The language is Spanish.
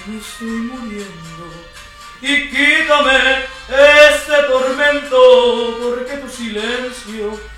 me estoy muriendo. Y quítame este tormento, porque tu silencio